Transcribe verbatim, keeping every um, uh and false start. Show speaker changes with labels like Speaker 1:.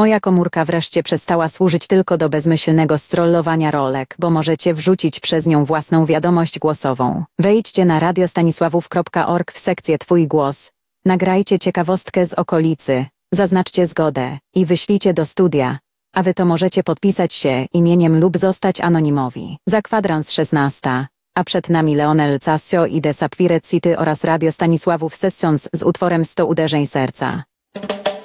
Speaker 1: Moja komórka wreszcie przestała służyć tylko do bezmyślnego scrollowania rolek, bo możecie wrzucić przez nią własną wiadomość głosową. Wejdźcie na radiostanisławów kropka org w sekcję Twój głos, nagrajcie ciekawostkę z okolicy, zaznaczcie zgodę i wyślijcie do studia, a wy to możecie podpisać się imieniem lub zostać anonimowi. Za kwadrans szesnasta, a przed nami Leonel Casio i The Sapphire City oraz Radio Stanisławów Sessions z utworem sto uderzeń serca.